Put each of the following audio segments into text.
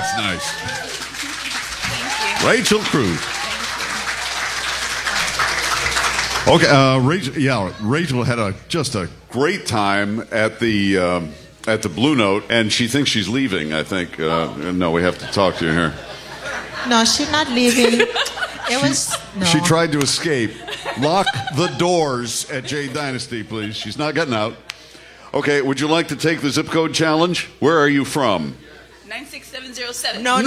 That's nice. Thank you. Rachel Cruz. Okay, Rachel had just a great time at the Blue Note, and she thinks she's leaving. I think no, we have to talk to you here. No, she's not leaving. She tried to escape. Lock the doors at Jade Dynasty, please. She's not getting out. Okay, would you like to take the zip code challenge? Where are you from? 96707. No.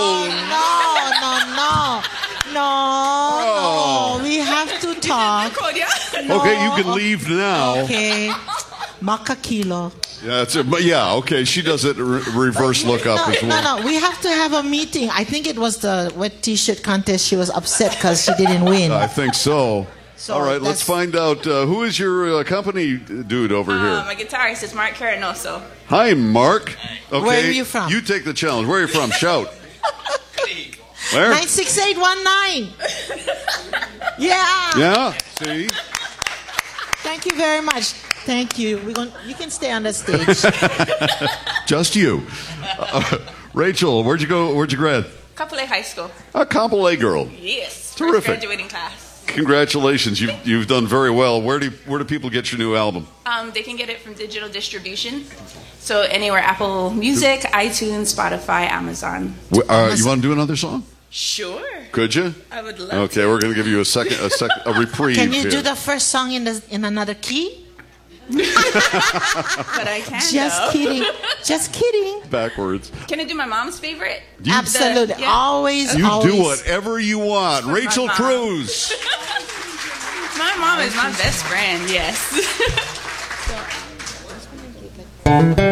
We have to talk. Code, yeah? Okay, you can leave now. Okay. Makakilo. Yeah, okay. She does it reverse lookup as well. No. We have to have a meeting. I think it was the wet T-shirt contest. She was upset because she didn't win. I think so. All right, let's find out. Who is your company dude over here? My guitarist is Mark Caranoso. Hi, Mark. Okay, where are you from? You take the challenge. Where are you from? Shout. Where? 96819. Yeah. Yeah. See. Thank you very much. Thank you. You can stay on the stage. Just you. Rachel, where'd you go? Where'd you grad? Kapolei High School. A Kapolei girl. Yes. Terrific. First graduating class. Congratulations. You've done very well. Where do people get your new album? They can get it from digital distribution. So anywhere, Apple Music, iTunes, Spotify, Amazon. You want to do another song? Sure. Could you? I would love Okay, we're going to give you a reprieve. Can you here. do the first song in another key? But I can. Just kidding. Backwards. Can I do my mom's favorite? Absolutely. Yeah. Always. You do whatever you want. For Rachel my mom. Cruz. My mom is my best friend. Yes.